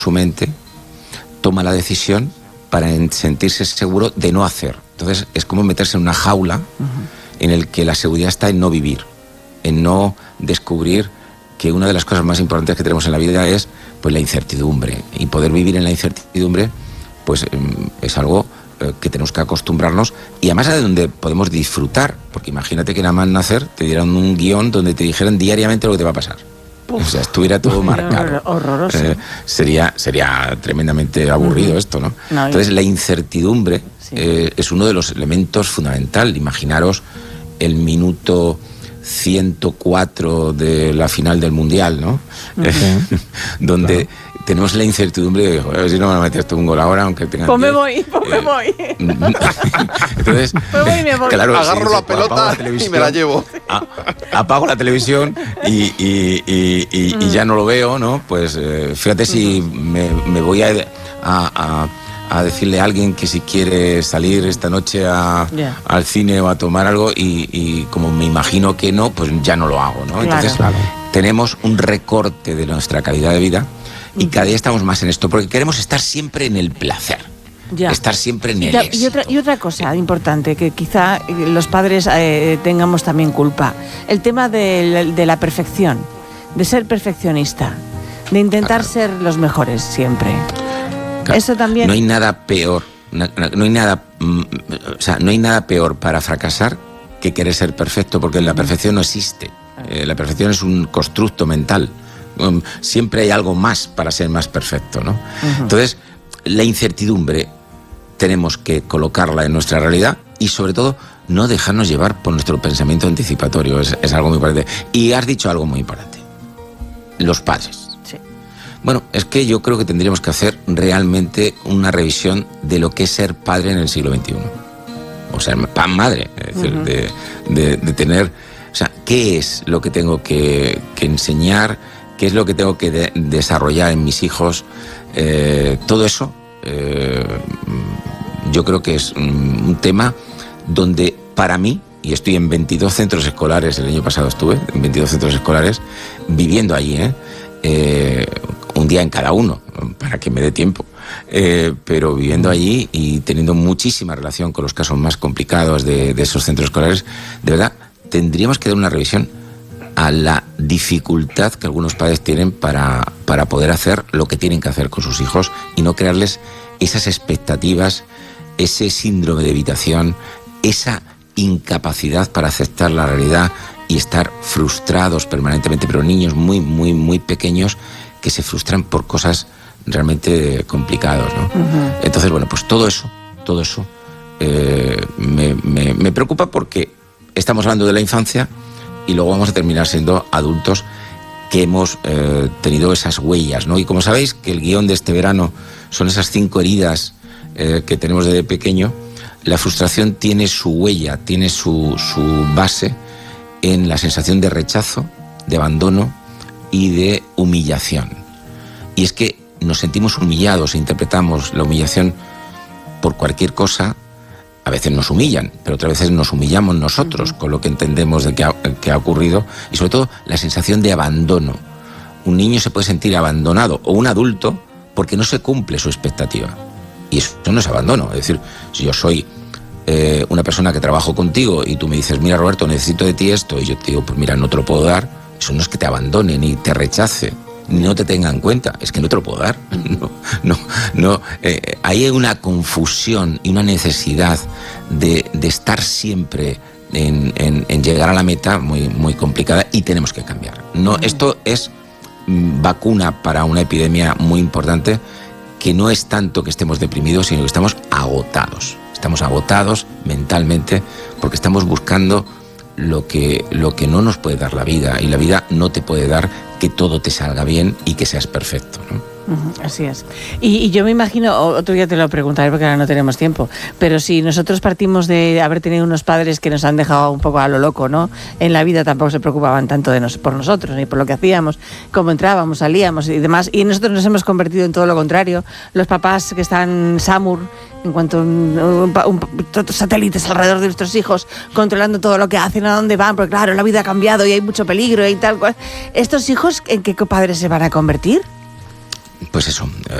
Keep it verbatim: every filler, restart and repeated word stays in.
su mente, toma la decisión para sentirse seguro de no hacer. Entonces es como meterse en una jaula uh-huh. en el que la seguridad está en no vivir, en no descubrir que una de las cosas más importantes que tenemos en la vida es pues la incertidumbre, y poder vivir en la incertidumbre pues es algo eh, que tenemos que acostumbrarnos, y además de donde podemos disfrutar, porque imagínate que nada más nacer te dieran un guión donde te dijeran diariamente lo que te va a pasar. Uf, o sea, estuviera todo marcado. Horroroso. Eh, sería, sería tremendamente aburrido uh-huh. esto, ¿no? no Entonces yo... la incertidumbre sí. eh, es uno de los elementos fundamentales. Imaginaros el minuto ciento cuatro de la final del Mundial, ¿no? Uh-huh. Eh, donde claro. tenemos la incertidumbre de, joder, si no me metes tú un gol ahora, aunque tengan... Pues me voy, pues me voy. Entonces, me voy y me voy. Claro, agarro sí, la pelota la y me la llevo. A, apago la televisión y, y, y, y, mm. y ya no lo veo, ¿no? Pues eh, fíjate si uh-huh. me, me voy a, a, a, a decirle a alguien que si quiere salir esta noche a, yeah. al cine o a tomar algo, y, y como me imagino que no, pues ya no lo hago, ¿no? Claro. Entonces claro. tenemos un recorte de nuestra calidad de vida. Y cada día estamos más en esto, porque queremos estar siempre en el placer, ya. estar siempre en el ya, éxito. Y otra, y otra cosa importante, que quizá los padres eh, tengamos también culpa, el tema de, de la perfección, de ser perfeccionista, de intentar claro. ser los mejores siempre. Claro. Eso también... No hay nada peor, no, no hay nada, o sea, no hay nada peor para fracasar que querer ser perfecto, porque la perfección no existe. Eh, la perfección es un constructo mental. Um, siempre hay algo más para ser más perfecto, ¿no? Uh-huh. Entonces, la incertidumbre tenemos que colocarla en nuestra realidad y, sobre todo, no dejarnos llevar por nuestro pensamiento anticipatorio. Es, es algo muy importante. Y has dicho algo muy importante. Los padres. Sí. Bueno, es que yo creo que tendríamos que hacer realmente una revisión de lo que es ser padre en el siglo veintiuno. O ser madre, es decir, uh-huh. de, de, de tener... O sea, ¿qué es lo que tengo que, que enseñar? ¿Qué es lo que tengo que de- desarrollar en mis hijos? Eh, todo eso, eh, yo creo que es un, un tema donde para mí, y estoy en veintidós centros escolares, el año pasado estuve en veintidós centros escolares, viviendo allí, ¿eh? Eh, un día en cada uno, para que me dé tiempo, eh, pero viviendo allí y teniendo muchísima relación con los casos más complicados de, de esos centros escolares, de verdad, tendríamos que dar una revisión a la dificultad que algunos padres tienen para, para poder hacer lo que tienen que hacer con sus hijos y no crearles esas expectativas, ese síndrome de evitación, esa incapacidad para aceptar la realidad y estar frustrados permanentemente, pero niños muy, muy, muy pequeños que se frustran por cosas realmente complicadas, ¿no? Uh-huh. Entonces, bueno, pues todo eso, todo eso eh, me, me, me preocupa, porque estamos hablando de la infancia y luego vamos a terminar siendo adultos que hemos eh, tenido esas huellas, ¿no? Y como sabéis que el guión de este verano son esas cinco heridas eh, que tenemos desde pequeño, la frustración tiene su huella, tiene su, su base en la sensación de rechazo, de abandono y de humillación. Y es que nos sentimos humillados e interpretamos la humillación por cualquier cosa. A veces nos humillan, pero otras veces nos humillamos nosotros con lo que entendemos de que ha, que ha ocurrido, y sobre todo la sensación de abandono. Un niño se puede sentir abandonado, o un adulto, porque no se cumple su expectativa. Y eso no es abandono. Es decir, si yo soy eh, una persona que trabajo contigo y tú me dices, mira Roberto, necesito de ti esto, y yo te digo, pues mira, no te lo puedo dar, eso no es que te abandone ni te rechace, ni no te tenga en cuenta, es que no te lo puedo dar. No, no, no. Eh, hay una confusión y una necesidad de, de estar siempre en, en, en llegar a la meta muy, muy complicada, y tenemos que cambiar. No, esto es vacuna para una epidemia muy importante, que no es tanto que estemos deprimidos, sino que estamos agotados. Estamos agotados mentalmente porque estamos buscando lo que, lo que no nos puede dar la vida, y la vida no te puede dar que todo te salga bien y que seas perfecto, ¿no? Uh-huh, así es. Y, y yo me imagino, otro día te lo preguntaré porque ahora no tenemos tiempo, pero si nosotros partimos de haber tenido unos padres que nos han dejado un poco a lo loco, ¿no? En la vida tampoco se preocupaban tanto de nos, por nosotros, ni por lo que hacíamos, cómo entrábamos, salíamos y demás, y nosotros nos hemos convertido en todo lo contrario. Los papás que están SAMUR, en cuanto a un, un, un, satélites alrededor de nuestros hijos, controlando todo lo que hacen, a dónde van, porque claro, la vida ha cambiado y hay mucho peligro y tal cual. ¿Estos hijos en qué padres se van a convertir? pues eso,